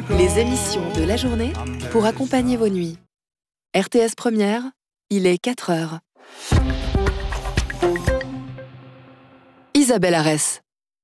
Les émissions de la journée pour accompagner vos nuits. RTS Première, il est 4 heures. Isabelle Arès.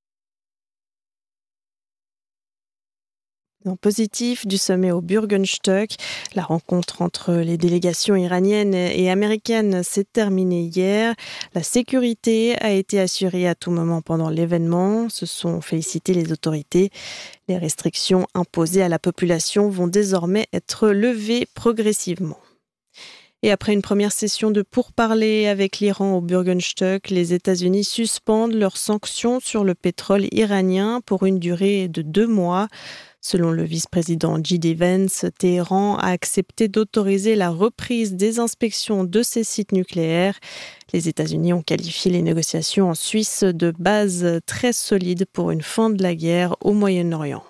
En positif du sommet au Bürgenstock, la rencontre entre les délégations iraniennes et américaines s'est terminée hier. La sécurité a été assurée à tout moment pendant l'événement, se sont félicitées les autorités. Les restrictions imposées à la population vont désormais être levées progressivement. Et après une première session de pourparlers avec l'Iran au Bürgenstock, les États-Unis suspendent leurs sanctions sur le pétrole iranien pour une durée de 2 mois. Selon le vice-président J.D. Vance, Téhéran a accepté d'autoriser la reprise des inspections de ses sites nucléaires. Les États-Unis ont qualifié les négociations en Suisse de base très solide pour une fin de la guerre au Moyen-Orient.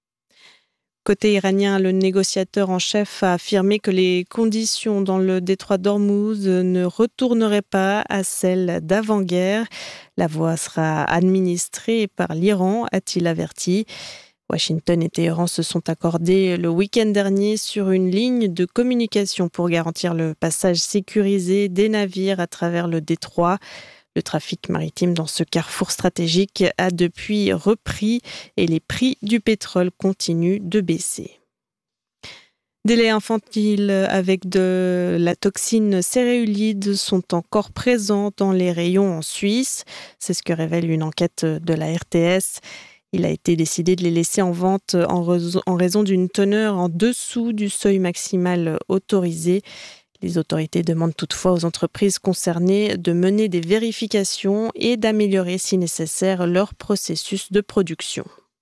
Côté iranien, le négociateur en chef a affirmé que les conditions dans le détroit d'Ormuz ne retourneraient pas à celles d'avant-guerre. La voie sera administrée par l'Iran, a-t-il averti. Washington et Téhéran se sont accordés le week-end dernier sur une ligne de communication pour garantir le passage sécurisé des navires à travers le détroit. Le trafic maritime dans ce carrefour stratégique a depuis repris et les prix du pétrole continuent de baisser. Des laits infantiles avec de la toxine céréulide sont encore présents dans les rayons en Suisse. C'est ce que révèle une enquête de la RTS. Il a été décidé de les laisser en vente en raison d'une teneur en dessous du seuil maximal autorisé. Les autorités demandent toutefois aux entreprises concernées de mener des vérifications et d'améliorer si nécessaire leur processus de production.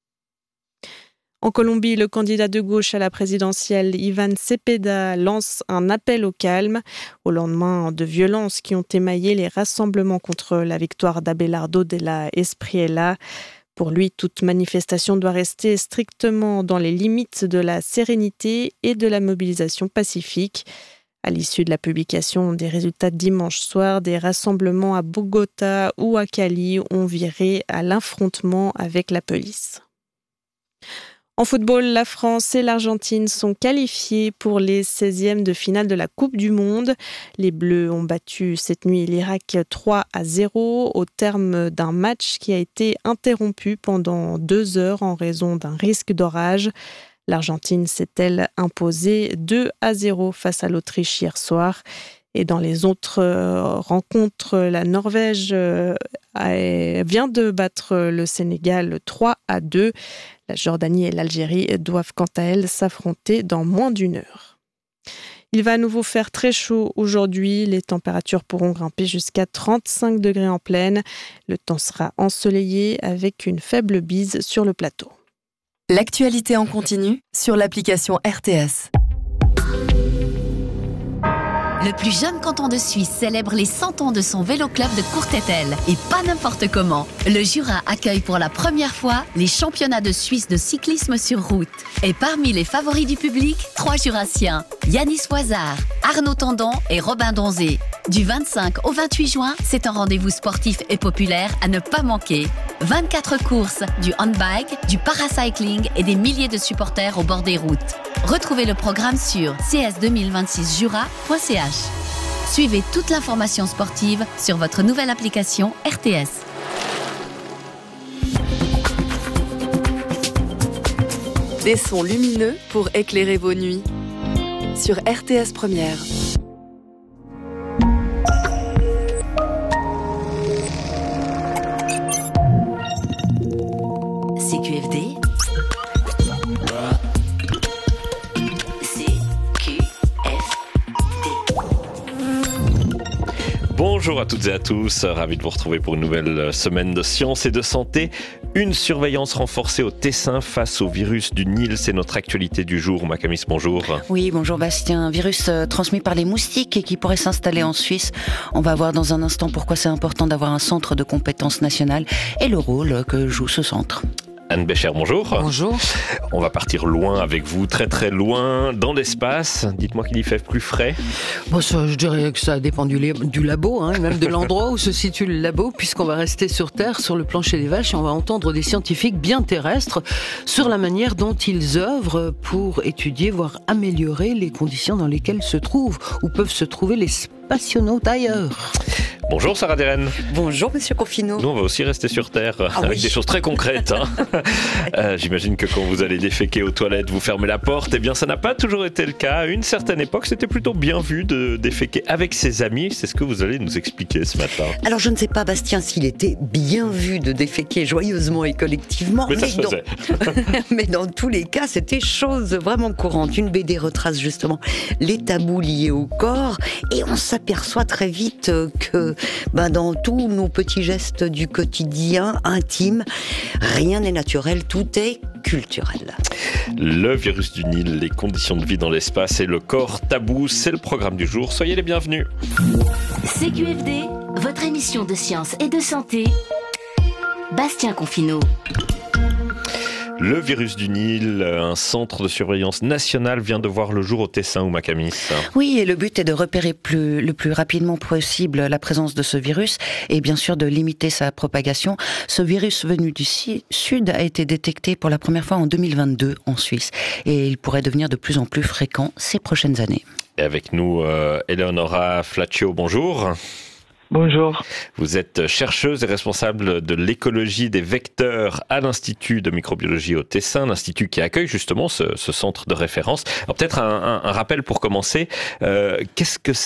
En Colombie, le candidat de gauche à la présidentielle, Ivan Cepeda, lance un appel au calme au lendemain de violences qui ont émaillé les rassemblements contre la victoire d'Abelardo de la Espriella. Pour lui, toute manifestation doit rester strictement dans les limites de la sérénité et de la mobilisation pacifique. À l'issue de la publication des résultats dimanche soir, des rassemblements à Bogota ou à Cali ont viré à l'affrontement avec la police. En football, la France et l'Argentine sont qualifiés pour les 16e de finale de la Coupe du Monde. Les Bleus ont battu cette nuit l'Irak 3-0 au terme d'un match qui a été interrompu pendant 2 heures en raison d'un risque d'orage. L'Argentine s'est-elle imposée 2-0 face à l'Autriche hier soir. Et dans les autres rencontres, la Norvège vient de battre le Sénégal 3-2. La Jordanie et l'Algérie doivent quant à elles s'affronter dans moins d'1 heure. Il va à nouveau faire très chaud aujourd'hui. Les températures pourront grimper jusqu'à 35 degrés en plaine. Le temps sera ensoleillé avec une faible bise sur le plateau. L'actualité en continu sur l'application RTS. Le plus jeune canton de Suisse célèbre les 100 ans de son vélo-club de Courtétel. Et pas n'importe comment. Le Jura accueille pour la première fois les championnats de Suisse de cyclisme sur route. Et parmi les favoris du public, 3 Jurassiens. Yanis Poisard, Arnaud Tendon et Robin Donzé. Du 25 au 28 juin, c'est un rendez-vous sportif et populaire à ne pas manquer. 24 courses, du handbike, du paracycling et des milliers de supporters au bord des routes. Retrouvez le programme sur cs2026jura.ch. Suivez toute l'information sportive sur votre nouvelle application RTS. Des sons lumineux pour éclairer vos nuits. Sur RTS Première. CQFD. Bonjour à toutes et à tous, ravi de vous retrouver pour une nouvelle semaine de sciences et de santé. Une surveillance renforcée au Tessin face au virus du Nil, c'est notre actualité du jour. Macamis, bonjour. Oui, bonjour Bastien. Un virus transmis par les moustiques et qui pourrait s'installer en Suisse. On va voir dans un instant pourquoi c'est important d'avoir un centre de compétences nationales et le rôle que joue ce centre. Anne Bécher, bonjour. Bonjour. On va partir loin avec vous, très très loin, dans l'espace. Dites-moi qu'il y fait plus frais. Bon, ça, je dirais que ça dépend du labo, et même de l'endroit où se situe le labo, puisqu'on va rester sur Terre, sur le plancher des vaches, et on va entendre des scientifiques bien terrestres sur la manière dont ils œuvrent pour étudier, voire améliorer les conditions dans lesquelles se trouvent ou peuvent se trouver les spationautes ailleurs. Bonjour Sarah Deren. Bonjour Monsieur Confineau. Nous on va aussi rester sur Terre avec des choses très concrètes. J'imagine que quand vous allez déféquer aux toilettes, vous fermez la porte. Eh bien ça n'a pas toujours été le cas. À une certaine époque, c'était plutôt bien vu de déféquer avec ses amis. C'est ce que vous allez nous expliquer ce matin. Alors je ne sais pas Bastien s'il était bien vu de déféquer joyeusement et collectivement. Mais ça se faisait. Mais dans tous les cas, c'était chose vraiment courante. Une BD retrace justement les tabous liés au corps et on s'aperçoit très vite que dans tous nos petits gestes du quotidien intime, rien n'est naturel, tout est culturel. Le virus du Nil, les conditions de vie dans l'espace et le corps tabou, c'est le programme du jour. Soyez les bienvenus. CQFD, votre émission de science et de santé. Bastien Confineau. Le virus du Nil, un centre de surveillance national vient de voir le jour au Tessin ou Macamis. Oui, et le but est de repérer le plus rapidement possible la présence de ce virus et bien sûr de limiter sa propagation. Ce virus venu du sud a été détecté pour la première fois en 2022 en Suisse et il pourrait devenir de plus en plus fréquent ces prochaines années. Et avec nous, Eleonora Flaccio, bonjour. Bonjour. Vous êtes chercheuse et responsable de l'écologie des vecteurs à l'Institut de microbiologie au Tessin, l'institut qui accueille justement ce centre de référence. Alors peut-être un rappel pour commencer. Qu'est-ce que